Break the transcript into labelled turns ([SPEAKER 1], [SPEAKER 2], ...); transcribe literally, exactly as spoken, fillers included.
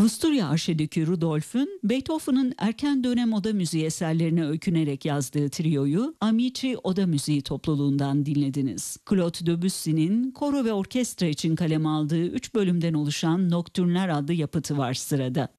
[SPEAKER 1] Avusturya Arşidükü Rudolf'un Beethoven'ın erken dönem oda müziği eserlerine öykünerek yazdığı triyoyu Amici Oda Müziği topluluğundan dinlediniz. Claude Debussy'nin koro ve orkestra için kaleme aldığı üç bölümden oluşan Nocturne'ler adlı yapıtı var sırada.